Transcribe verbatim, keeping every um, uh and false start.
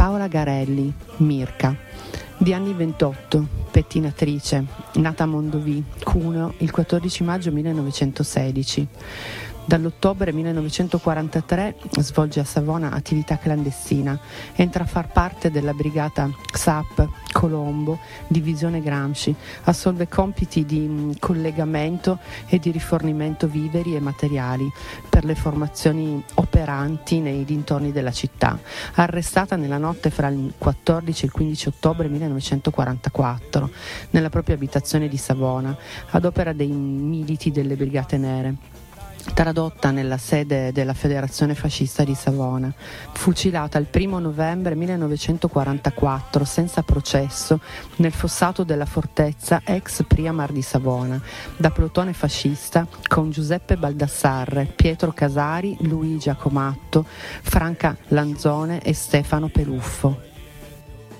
Paola Garelli, Mirka, di anni ventotto, pettinatrice, nata a Mondovì, Cuneo, il quattordici maggio millenovecentosedici. Dall'ottobre millenovecentoquarantatré svolge a Savona attività clandestina, entra a far parte della brigata S A P Colombo, divisione Gramsci, assolve compiti di collegamento e di rifornimento viveri e materiali per le formazioni operanti nei dintorni della città, arrestata nella notte fra il quattordici e il quindici ottobre millenovecentoquarantaquattro nella propria abitazione di Savona ad opera dei militi delle Brigate Nere. Tradotta nella sede della Federazione Fascista di Savona, fucilata il primo novembre millenovecentoquarantaquattro senza processo nel fossato della fortezza ex Priamar di Savona da plotone fascista con Giuseppe Baldassarre, Pietro Casari, Luigi Giacomatto, Franca Lanzone e Stefano Peluffo.